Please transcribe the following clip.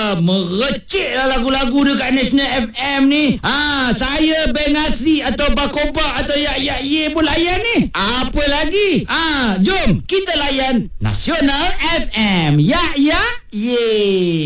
Merecik lah lagu-lagu dekat National FM ni. Saya Beng Asri atau Bakoba atau Yak Ye pun layan ni. Apa lagi? Jom kita layan Nasional FM. Yak Ye.